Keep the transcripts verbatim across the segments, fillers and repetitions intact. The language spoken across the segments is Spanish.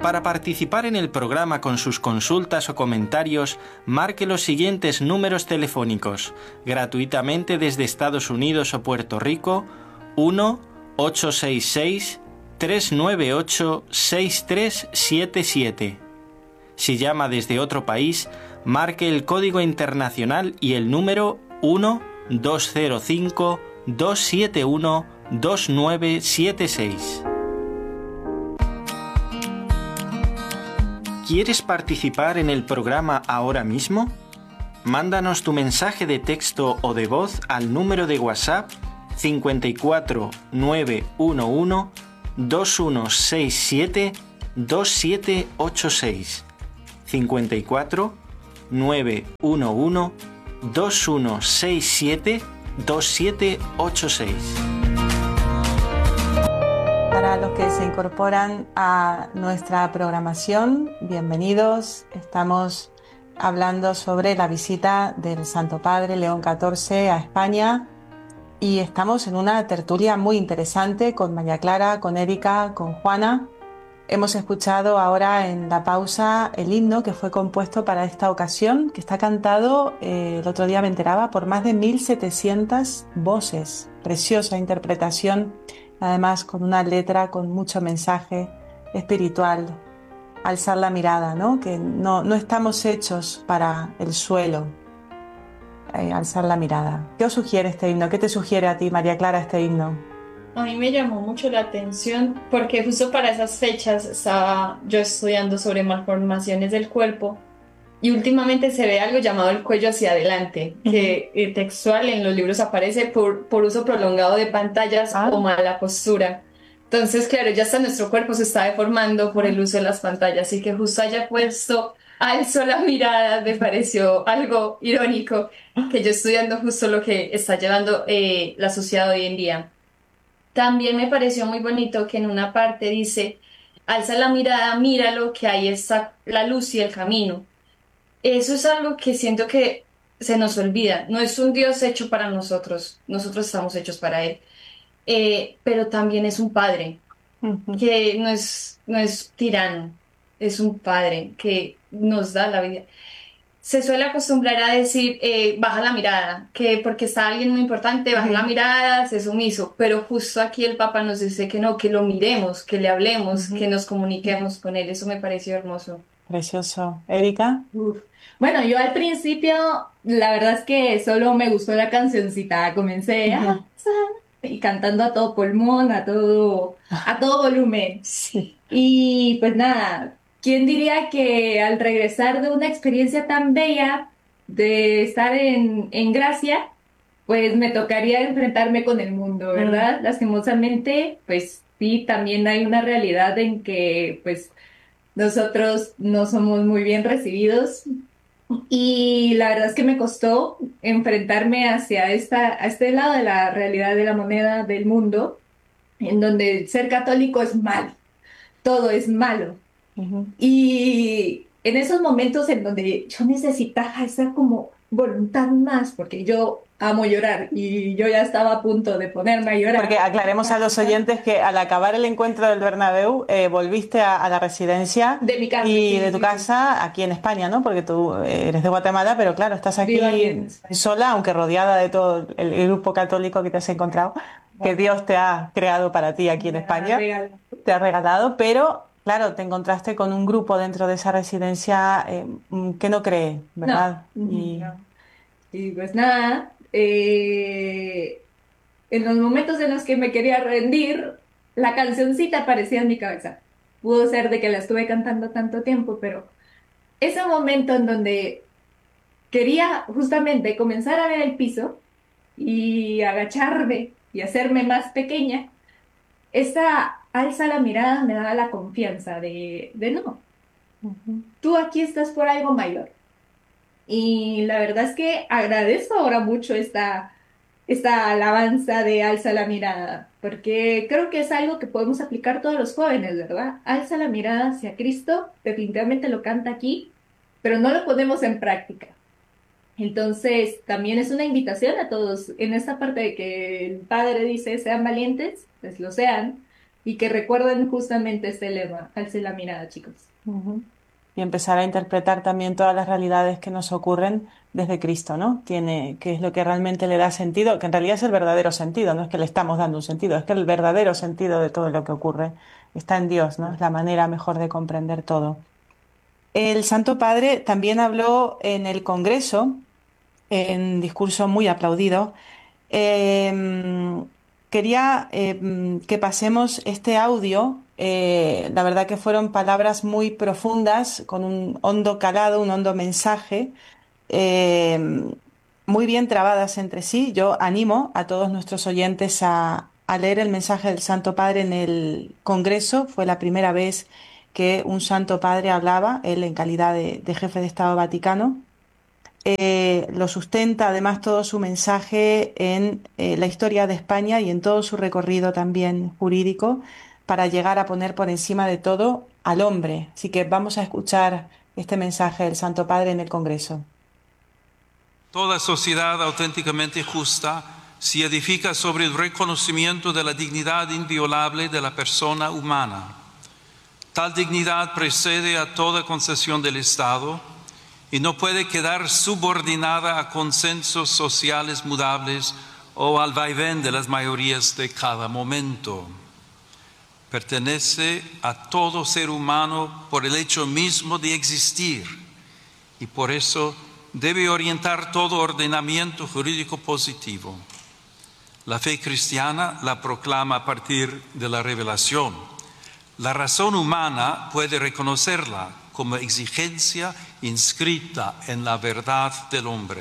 Para participar en el programa con sus consultas o comentarios, marque los siguientes números telefónicos, gratuitamente desde Estados Unidos o Puerto Rico: uno ocho seis seis, tres nueve ocho, seis tres siete siete. Si llama desde otro país, marque el código internacional y el número uno dos cero cinco, dos siete uno, dos nueve siete seis. ¿Quieres participar en el programa ahora mismo? Mándanos tu mensaje de texto o de voz al número de WhatsApp cinco cuatro nueve uno uno, dos uno seis siete, dos siete ocho seis. cinco cuatro nueve uno uno, dos uno seis siete, dos siete ocho seis. Para los que se incorporan a nuestra programación, bienvenidos. Estamos hablando sobre la visita del Santo Padre León catorce a España y estamos en una tertulia muy interesante con María Clara, con Erika, con Juana. Hemos escuchado ahora en la pausa el himno que fue compuesto para esta ocasión, que está cantado, eh, el otro día me enteraba, por más de mil setecientas voces. Preciosa interpretación, además con una letra con mucho mensaje espiritual. Alzar la mirada, ¿no? Que no, no estamos hechos para el suelo. Eh, alzar la mirada. ¿Qué os sugiere este himno? ¿Qué te sugiere a ti, María Clara, este himno? A mí me llamó mucho la atención porque justo para esas fechas estaba yo estudiando sobre malformaciones del cuerpo y últimamente se ve algo llamado el cuello hacia adelante, uh-huh. que eh, textual en los libros aparece por, por uso prolongado de pantallas ah. o mala postura. Entonces, claro, ya hasta nuestro cuerpo se está deformando por el uso de las pantallas, así que justo haya puesto alzo la mirada me pareció algo irónico, que yo estudiando justo lo que está llevando eh, la sociedad hoy en día. También me pareció muy bonito que en una parte dice, alza la mirada, míralo, que ahí está la luz y el camino. Eso es algo que siento que se nos olvida. No es un Dios hecho para nosotros, nosotros estamos hechos para Él. Eh, pero también es un Padre, uh-huh. que no es, no es tirano, es un Padre que nos da la vida. Se suele acostumbrar a decir, eh, baja la mirada, que porque está alguien muy importante, baja uh-huh. la mirada, sé sumiso, pero justo aquí el Papa nos dice que no, que lo miremos, que le hablemos, uh-huh. que nos comuniquemos con él. Eso me pareció hermoso. Precioso. ¿Erika? Uf. Bueno, yo al principio, la verdad es que solo me gustó la cancioncita, comencé uh-huh. a, y cantando a todo pulmón, a todo, a todo volumen. Sí. Y pues nada, ¿quién diría que al regresar de una experiencia tan bella, de estar en, en Gracia, pues me tocaría enfrentarme con el mundo, ¿verdad? Mm. Lastimosamente, pues sí, también hay una realidad en que pues nosotros no somos muy bien recibidos. Y la verdad es que me costó enfrentarme hacia esta, a este lado de la realidad de la moneda del mundo, en donde ser católico es malo, todo es malo. Uh-huh. Y en esos momentos en donde yo necesitaba esa como voluntad más, porque yo amo llorar y yo ya estaba a punto de ponerme a llorar. Porque aclaremos a los oyentes que al acabar el encuentro del Bernabéu eh, volviste a, a la residencia de mi casa, y sí, de tu sí, casa sí. aquí en España, ¿no? Porque tú eres de Guatemala, pero claro, estás aquí sola, aunque rodeada de todo el, el grupo católico que te has encontrado, que Dios te ha creado para ti aquí en España, te ha regalado, pero claro, te encontraste con un grupo dentro de esa residencia eh, que no cree, ¿verdad? No. Y... No. Y pues nada, eh, en los momentos en los que me quería rendir, la cancioncita aparecía en mi cabeza. Pudo ser de que la estuve cantando tanto tiempo, pero ese momento en donde quería justamente comenzar a ver el piso y agacharme y hacerme más pequeña, esa alza la mirada me daba la confianza de, de no, uh-huh. tú aquí estás por algo mayor. Y la verdad es que agradezco ahora mucho esta, esta alabanza de alza la mirada, porque creo que es algo que podemos aplicar todos los jóvenes, ¿verdad? Alza la mirada hacia Cristo, definitivamente lo canta aquí, pero no lo ponemos en práctica. Entonces, también es una invitación a todos, en esta parte de que el Padre dice, sean valientes, pues lo sean, y que recuerden justamente este lema, alce la mirada, chicos. Ujú. Y empezar a interpretar también todas las realidades que nos ocurren desde Cristo, ¿no? Tiene, que es lo que realmente le da sentido, que en realidad es el verdadero sentido, no es que le estamos dando un sentido, es que el verdadero sentido de todo lo que ocurre está en Dios, ¿no? Es la manera mejor de comprender todo. El Santo Padre también habló en el Congreso, en discurso muy aplaudido. Eh, Quería eh, que pasemos este audio. Eh, la verdad que fueron palabras muy profundas, con un hondo calado, un hondo mensaje, eh, muy bien trabadas entre sí. Yo animo a todos nuestros oyentes a, a leer el mensaje del Santo Padre en el Congreso. Fue la primera vez que un Santo Padre hablaba, él en calidad de, de jefe de Estado Vaticano. Eh, lo sustenta además todo su mensaje en eh, la historia de España y en todo su recorrido también jurídico para llegar a poner por encima de todo al hombre. Así que vamos a escuchar este mensaje del Santo Padre en el Congreso. Toda sociedad auténticamente justa se edifica sobre el reconocimiento de la dignidad inviolable de la persona humana. Tal dignidad precede a toda concesión del Estado y no puede quedar subordinada a consensos sociales mudables o al vaivén de las mayorías de cada momento. Pertenece a todo ser humano por el hecho mismo de existir y por eso debe orientar todo ordenamiento jurídico positivo. La fe cristiana la proclama a partir de la revelación. La razón humana puede reconocerla como exigencia inscrita en la verdad del hombre.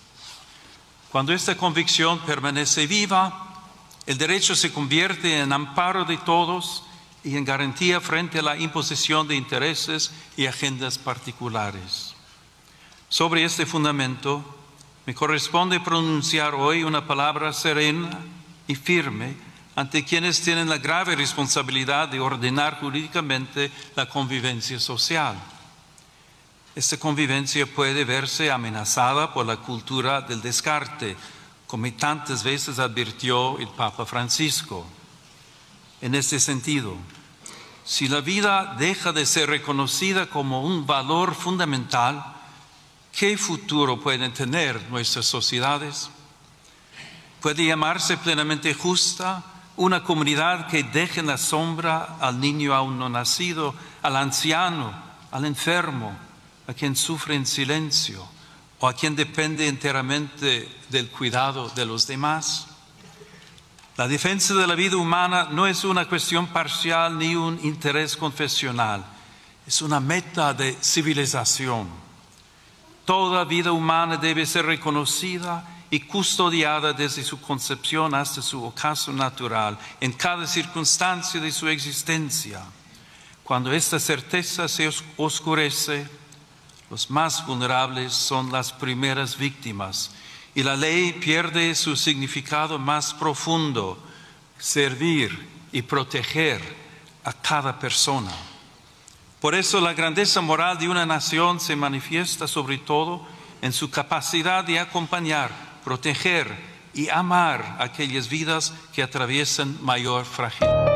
Cuando esta convicción permanece viva, el derecho se convierte en amparo de todos y en garantía frente a la imposición de intereses y agendas particulares. Sobre este fundamento, me corresponde pronunciar hoy una palabra serena y firme ante quienes tienen la grave responsabilidad de ordenar jurídicamente la convivencia social. Esta convivencia puede verse amenazada por la cultura del descarte, como tantas veces advirtió el Papa Francisco. En este sentido, si la vida deja de ser reconocida como un valor fundamental, ¿qué futuro pueden tener nuestras sociedades? ¿Puede llamarse plenamente justa una comunidad que deje en la sombra al niño aún no nacido, al anciano, al enfermo, a quien sufre en silencio o a quien depende enteramente del cuidado de los demás? La defensa de la vida humana no es una cuestión parcial ni un interés confesional, es una meta de civilización. Toda vida humana debe ser reconocida y custodiada desde su concepción hasta su ocaso natural, en cada circunstancia de su existencia. Cuando esta certeza se oscurece, los más vulnerables son las primeras víctimas y la ley pierde su significado más profundo, servir y proteger a cada persona. Por eso la grandeza moral de una nación se manifiesta sobre todo en su capacidad de acompañar, proteger y amar aquellas vidas que atraviesan mayor fragilidad.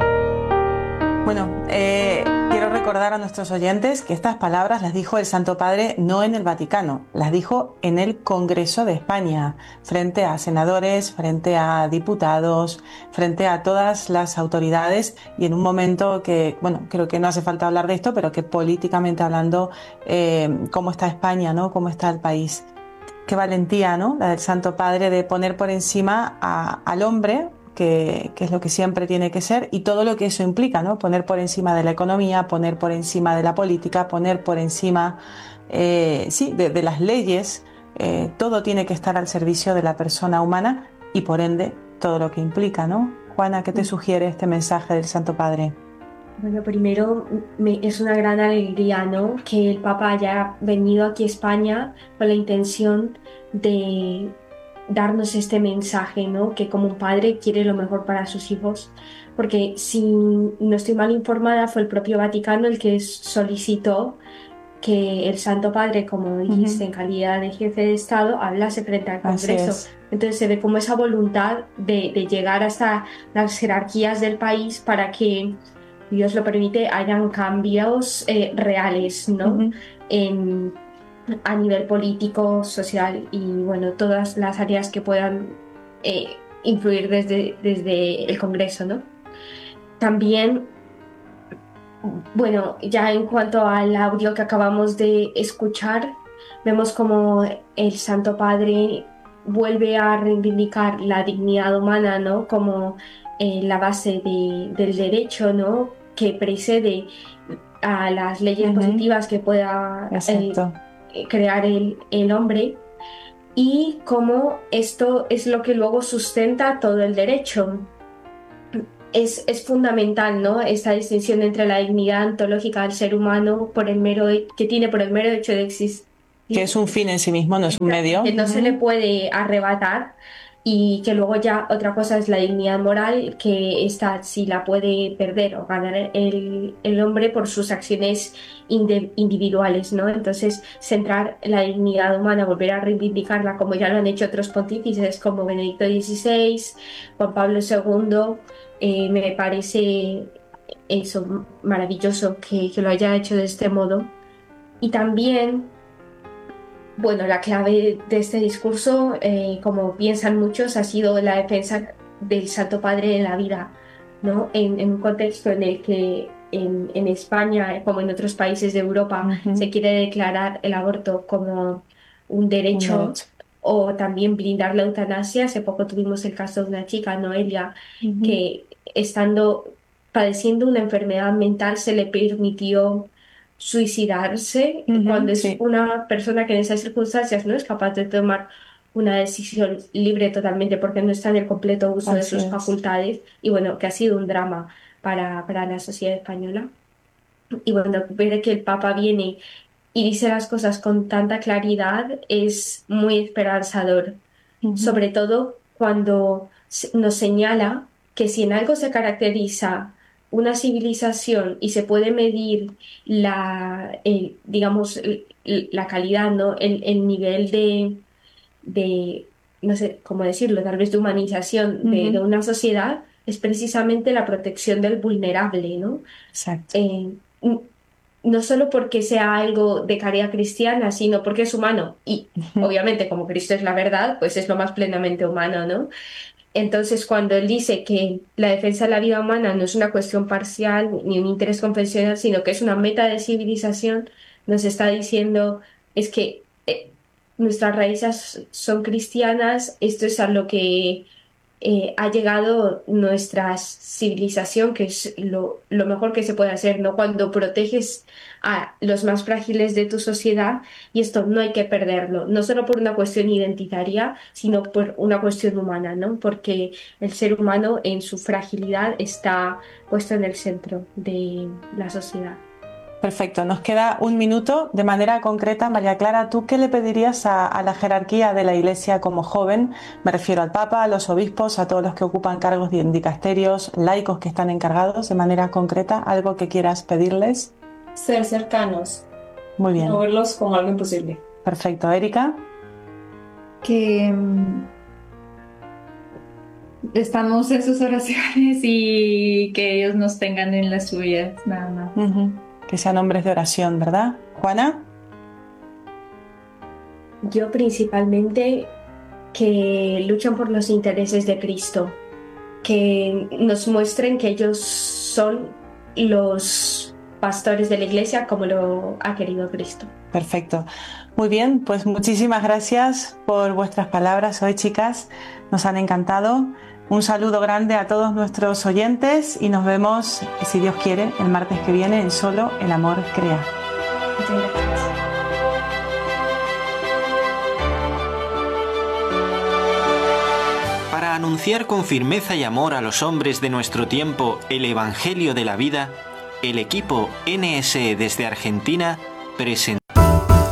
Bueno, eh, quiero recordar a nuestros oyentes que estas palabras las dijo el Santo Padre no en el Vaticano, las dijo en el Congreso de España, frente a senadores, frente a diputados, frente a todas las autoridades y en un momento que, bueno, creo que no hace falta hablar de esto, pero que políticamente hablando, eh, cómo está España, ¿no? Cómo está el país. Qué valentía, ¿no? La del Santo Padre de poner por encima a, al hombre, que, que es lo que siempre tiene que ser, y todo lo que eso implica, ¿no? Poner por encima de la economía, poner por encima de la política, poner por encima, eh, sí, de, de las leyes. Eh, todo tiene que estar al servicio de la persona humana y por ende todo lo que implica, ¿no? Juana, ¿qué te sugiere este mensaje del Santo Padre? Bueno, primero me, es una gran alegría, ¿no?, que el Papa haya venido aquí a España con la intención de darnos este mensaje, ¿no?, que como un padre quiere lo mejor para sus hijos, porque si no estoy mal informada fue el propio Vaticano el que solicitó que el Santo Padre, como dijiste, uh-huh. en calidad de jefe de Estado, hablase frente al Congreso. Entonces se ve como esa voluntad de, de llegar hasta las jerarquías del país para que, Dios lo permite, hayan cambios eh, reales, ¿no? Uh-huh. En, a nivel político, social y, bueno, todas las áreas que puedan eh, influir desde, desde el Congreso, ¿no? También, bueno, ya en cuanto al audio que acabamos de escuchar, vemos como el Santo Padre vuelve a reivindicar la dignidad humana, ¿no? Como eh, la base de, del derecho, ¿no? Que precede a las leyes uh-huh. positivas que pueda eh, crear el, el hombre, y cómo esto es lo que luego sustenta todo el derecho. Es, es fundamental, ¿no? Esta distinción entre la dignidad ontológica del ser humano por el mero, que tiene por el mero hecho de existir. Que es un fin en sí mismo, no es un medio. Que no uh-huh. se le puede arrebatar, y que luego ya otra cosa es la dignidad moral, que esta sí la puede perder o ganar el, el hombre por sus acciones inde, individuales, ¿no? Entonces, centrar la dignidad humana, volver a reivindicarla, como ya lo han hecho otros pontífices como Benedicto dieciséis, Juan Pablo segundo, eh, me parece eso maravilloso que, que lo haya hecho de este modo. Y también, bueno, la clave de este discurso, eh, como piensan muchos, ha sido la defensa del Santo Padre de la vida, ¿no? En, en un contexto en el que en, en España, como en otros países de Europa, uh-huh. se quiere declarar el aborto como un derecho, un derecho, o también blindar la eutanasia. Hace poco tuvimos el caso de una chica, Noelia, uh-huh. que estando padeciendo una enfermedad mental se le permitió suicidarse, uh-huh, cuando es sí. una persona que en esas circunstancias no es capaz de tomar una decisión libre totalmente porque no está en el completo uso Así de sus es. facultades, y bueno, que ha sido un drama para, para la sociedad española. Y bueno, ver que el Papa viene y dice las cosas con tanta claridad es muy esperanzador, uh-huh. sobre todo cuando nos señala que si en algo se caracteriza una civilización y se puede medir la, eh, digamos, la calidad, ¿no? el, el nivel de, de, no sé cómo decirlo, tal vez de humanización uh-huh. de, de una sociedad, es precisamente la protección del vulnerable, ¿no? Exacto. Eh, no solo porque sea algo de caridad cristiana, sino porque es humano, y uh-huh. obviamente como Cristo es la verdad, pues es lo más plenamente humano, ¿no? Entonces, cuando él dice que la defensa de la vida humana no es una cuestión parcial ni un interés confesional, sino que es una meta de civilización, nos está diciendo es que eh, nuestras raíces son cristianas, esto es a lo que eh, ha llegado nuestra civilización, que es lo, lo mejor que se puede hacer, ¿no? Cuando proteges a los más frágiles de tu sociedad, y esto no hay que perderlo, no solo por una cuestión identitaria, sino por una cuestión humana, ¿no? Porque el ser humano en su fragilidad está puesto en el centro de la sociedad. Perfecto, nos queda un minuto. De manera concreta, María Clara, ¿tú qué le pedirías a, a la jerarquía de la Iglesia como joven? Me refiero al Papa, a los obispos, a todos los que ocupan cargos de dicasterios, laicos que están encargados. De manera concreta, ¿algo que quieras pedirles? Ser cercanos. Muy bien. No verlos como algo imposible. Perfecto. ¿Erika? Que um, estamos en sus oraciones y que ellos nos tengan en las suyas, nada más. Uh-huh. Que sean hombres de oración, ¿verdad? ¿Juana? Yo principalmente que luchan por los intereses de Cristo, que nos muestren que ellos son los pastores de la Iglesia como lo ha querido Cristo. Perfecto. Muy bien, pues muchísimas gracias por vuestras palabras hoy, chicas. Nos han encantado. Un saludo grande a todos nuestros oyentes y nos vemos, si Dios quiere, el martes que viene en Solo el Amor Crea. Muchas gracias. Para anunciar con firmeza y amor a los hombres de nuestro tiempo el Evangelio de la vida, el equipo N S E desde Argentina presenta